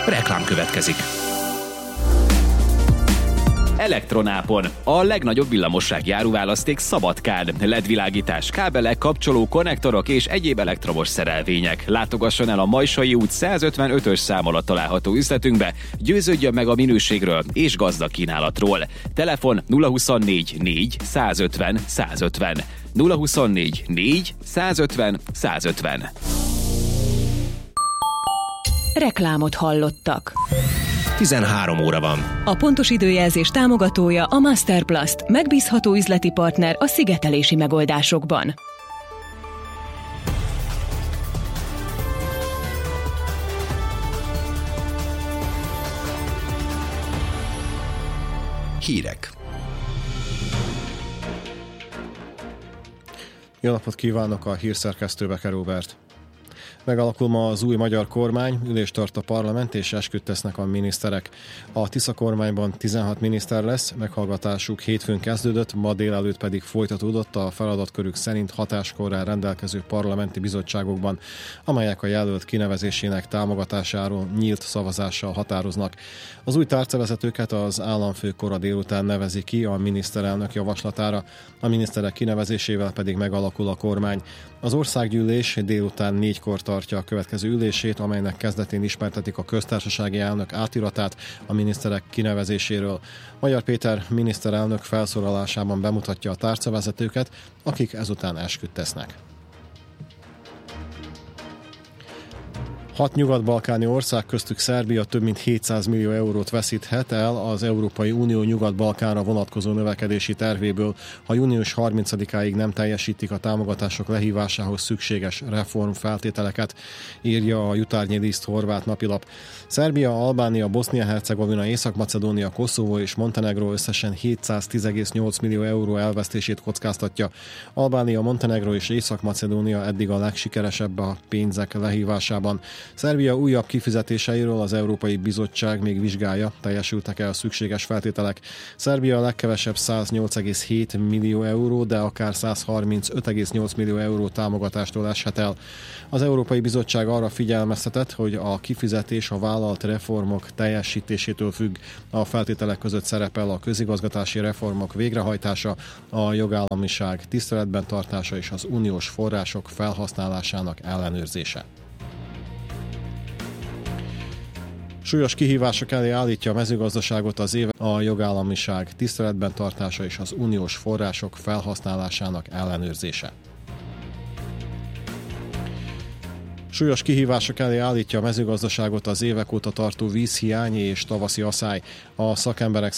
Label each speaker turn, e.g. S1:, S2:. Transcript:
S1: Reklám következik. Elektronápon. A legnagyobb villamossági áruválaszték Szabadkán. LED-világítás, kábelek, kapcsoló, konnektorok és egyéb elektromos szerelvények. Látogasson el a Majsai út 155-ös szám alatt található üzletünkbe, győződjön meg a minőségről és gazdag kínálatról. Telefon 024 4 150 150. 024 4 150 150.
S2: Reklámot hallottak.
S3: 13 óra van.
S2: A pontos időjelzés támogatója a Masterplast, megbízható üzleti partner a szigetelési megoldásokban.
S3: Hírek.
S4: Jó napot kívánok, a hírszerkesztő Beke Róbert. Megalakul ma az új magyar kormány, ülést tart a parlament és esküt tesznek a miniszterek. A Tisza kormányban 16 miniszter lesz, meghallgatásuk hétfőn kezdődött, ma délelőtt pedig folytatódott a feladatkörük szerint hatáskörrel rendelkező parlamenti bizottságokban, amelyek a jelölt kinevezésének támogatásáról nyílt szavazással határoznak. Az új tárcavezetőket az államfő kora délután nevezi ki a miniszterelnök javaslatára, a miniszterek kinevezésével pedig megalakul a kormány. Az országgyűlés délután 4-kor tartja a következő ülését, amelynek kezdetén ismertetik a köztársasági elnök átiratát a miniszterek kinevezéséről. Magyar Péter miniszterelnök felszólalásában bemutatja a tárcavezetőket, akik ezután esküt tesznek. 6 nyugat-balkáni ország, köztük Szerbia több mint 700 millió eurót veszíthet el az Európai Unió Nyugat-Balkánra vonatkozó növekedési tervéből, ha június 30-áig nem teljesítik a támogatások lehívásához szükséges reformfeltételeket, írja a Jutarnyi List horvát napilap. Szerbia, Albánia, Bosznia-Hercegovina, Észak-Macedónia, Koszovó és Montenegró összesen 710,8 millió euró elvesztését kockáztatja. Albánia, Montenegró és Észak-Macedónia eddig a legsikeresebb a pénzek lehívásában. Szerbia újabb kifizetéseiről az Európai Bizottság még vizsgálja, teljesültek-e a szükséges feltételek. Szerbia a legkevesebb 108,7 millió euró, de akár 135,8 millió euró támogatástól eshet el. Az Európai Bizottság arra figyelmeztetett, hogy a kifizetés a vállalt reformok teljesítésétől függ. A feltételek között szerepel a közigazgatási reformok végrehajtása, a jogállamiság tiszteletben tartása és az uniós források felhasználásának ellenőrzése. Súlyos kihívások elé állítja a mezőgazdaságot az év a jogállamiság tiszteletben tartása és az uniós források felhasználásának ellenőrzése. Súlyos kihívások elé állítja a mezőgazdaságot az évek óta tartó vízhiány és tavaszi aszály. A szakemberek